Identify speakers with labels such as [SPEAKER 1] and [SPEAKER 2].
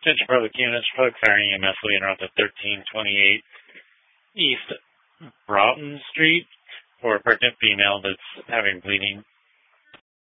[SPEAKER 1] Central Public Units, Public Fire and EMS leader on the 1328 East Broughton Street for a pregnant female that's having bleeding